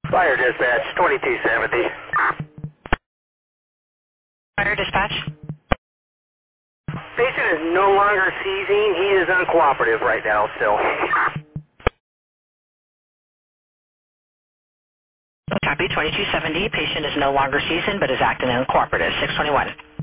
Fire dispatch, 2270. Fire dispatch. Patient is no longer seizing. He is uncooperative right now still. Copy 2270. Patient is no longer seasoned but is acting uncooperative. 621.